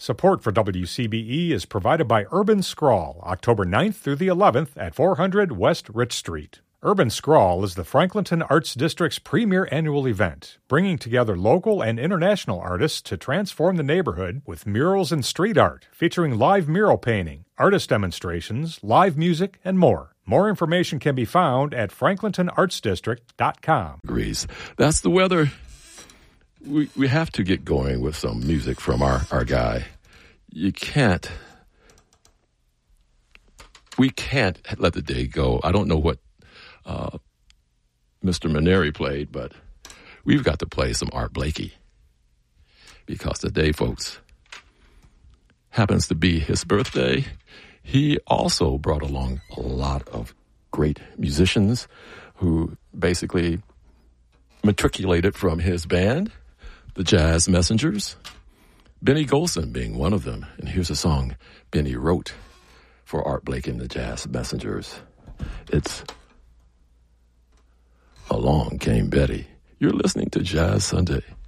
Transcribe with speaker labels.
Speaker 1: Support for WCBE is provided by Urban Scrawl, October 9th through the 11th at 400 West Rich Street. Urban Scrawl is the Franklinton Arts District's premier annual event, bringing together local and international artists to transform the neighborhood with murals and street art, featuring live mural painting, artist demonstrations, live music, and more. More information can be found at franklintonartsdistrict.com.
Speaker 2: That's the weather. We have to get going with some music from our guy. We can't let the day go. I don't know what Mr. Maneri played, but we've got to play some Art Blakey, because today, folks, happens to be his birthday. He also brought along a lot of great musicians who basically matriculated from his band, the Jazz Messengers, Benny Golson being one of them. And here's a song Benny wrote for Art Blakey and the Jazz Messengers. It's Along Came Betty. You're listening to Jazz Sunday.